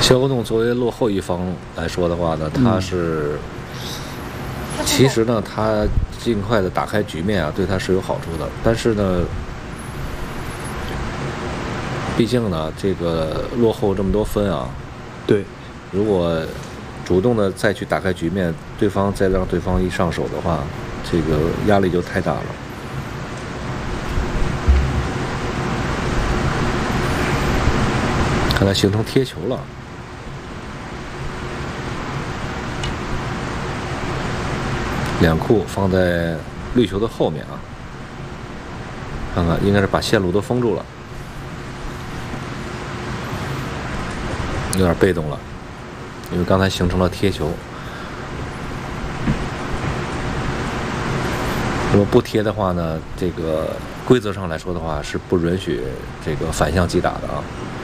肖国栋作为落后一方来说的话呢，他是，其实呢，他尽快的打开局面啊，对他是有好处的。但是呢，毕竟呢，这个落后这么多分啊， 对， 如果主动的再去打开局面，对方再让对方一上手的话，这个压力就太大了。看来形成贴球了。两库放在绿球的后面啊，看看应该是把线路都封住了，有点被动了，因为刚才形成了贴球。如果不贴的话呢，这个规则上来说的话是不允许这个反向击打的啊。